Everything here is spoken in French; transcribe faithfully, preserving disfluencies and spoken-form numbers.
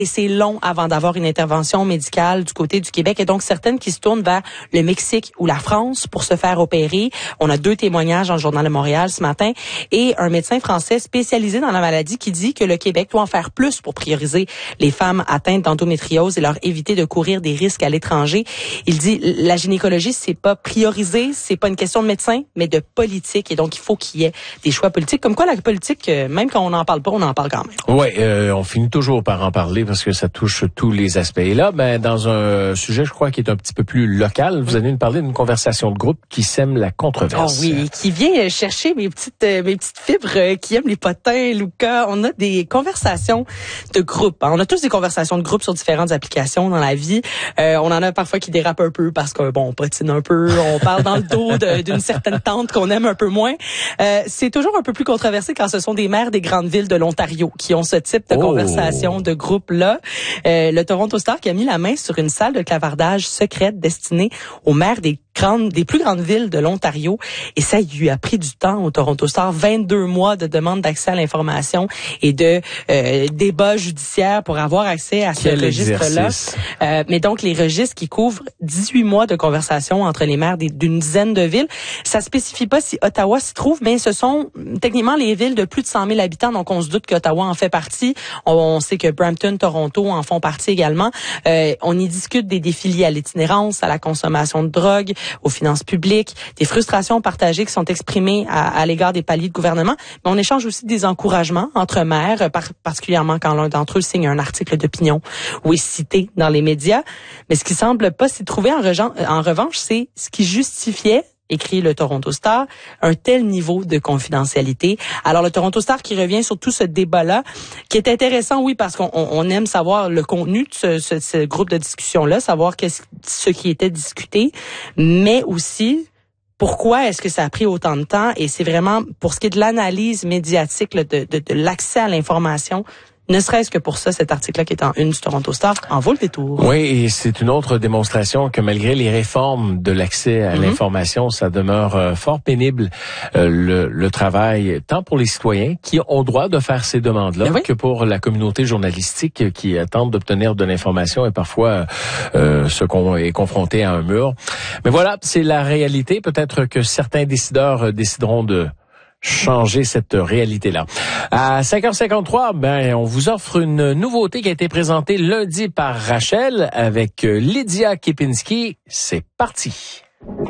Et c'est long avant d'avoir une intervention médicale du côté du Québec. Et donc, certaines qui se tournent vers le Mexique ou la France pour se faire opérer. On a deux témoignages dans le Journal de Montréal ce matin. Et un médecin français spécialisé dans la maladie qui dit que le Québec doit en faire plus pour prioriser les femmes atteintes d'endométriose et leur éviter de courir des risques à l'étranger. Il dit, la gynécologie, c'est pas priorisé, c'est pas une question de médecin, mais de politique. Et donc, il faut qu'il y ait des choix politiques. Comme quoi, la politique, même quand on n'en parle pas, on en parle quand même. Oui, euh, on finit toujours par en parler parce que ça touche tous les aspects. Et là, ben, dans un sujet, je crois, qui est un petit peu plus local, vous allez nous parler d'une conversation de groupe qui sème la controverse. Oh oui, qui vient chercher mes petites euh, mes petites fibres euh, qui aiment les potins, Luca. On a des conversations de groupe. Hein. On a tous des conversations de groupe sur différentes applications dans la vie. Euh, on en a parfois qui dérapent un peu parce que, bon, on patine un peu, on parle dans le dos de, d'une certaine tante qu'on aime un peu moins. Euh, c'est toujours un peu plus controversé quand ce sont des maires des grandes villes de l'Ontario qui ont ce type de oh. conversation de groupe-là. Euh, le Toronto Star qui a mis la main sur une salle de clavardage secrète destinée aux maires des grandes, des plus grandes villes de l'Ontario. Et ça, il lui a pris du temps au Toronto Star, vingt-deux mois de demande d'accès à l'information et de euh, débats judiciaires pour avoir accès à ce Quel registre-là. Euh, mais donc, les registres qui couvrent dix-huit mois de conversation entre les maires d'une dizaine de villes. Ça spécifie pas si Ottawa s'y trouve, mais ce sont techniquement les villes de plus de cent mille habitants, donc on se doute qu'Ottawa en fait partie. On, on sait que Brampton, Toronto en font partie également. Euh, on y discute des défis liés à l'itinérance, à la consommation de drogue, aux finances publiques, des frustrations partagées qui sont exprimées à, à l'égard des paliers de gouvernement. Mais on échange aussi des encouragements entre maires, par, particulièrement quand l'un d'entre eux signe un article d'opinion ou est cité dans les médias. Mais ce qui semble pas s'y trouver en, rejan- en revanche, c'est ce qui justifiait, écrit le Toronto Star, un tel niveau de confidentialité. Alors, le Toronto Star qui revient sur tout ce débat-là, qui est intéressant, oui, parce qu'on on aime savoir le contenu de ce, ce, ce groupe de discussion-là, savoir qu'est-ce, ce qui était discuté, mais aussi pourquoi est-ce que ça a pris autant de temps. Et c'est vraiment, pour ce qui est de l'analyse médiatique, là, de, de, de l'accès à l'information, ne serait-ce que pour ça, cet article-là qui est en une du Toronto Star en vaut le détour. Oui, et c'est une autre démonstration que malgré les réformes de l'accès à mm-hmm. l'information, ça demeure euh, fort pénible euh, le, le travail, tant pour les citoyens qui ont droit de faire ces demandes-là, oui. que pour la communauté journalistique qui euh, tente d'obtenir de l'information et parfois euh, ce qu'on est confronté à un mur. Mais voilà, c'est la réalité. Peut-être que certains décideurs euh, décideront de changer cette réalité-là. À cinq heures cinquante-trois, ben, on vous offre une nouveauté qui a été présentée lundi par Rachel avec Lydia Kepinski. C'est parti.